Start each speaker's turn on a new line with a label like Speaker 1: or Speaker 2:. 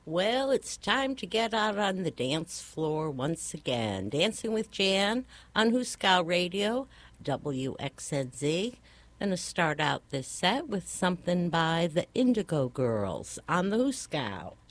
Speaker 1: Well, it's time to get out on the dance floor once again. Dancing with Jan on Huskow Radio, WXNZ. Going to start out this set with something by the Indigo Girls on the Huskow.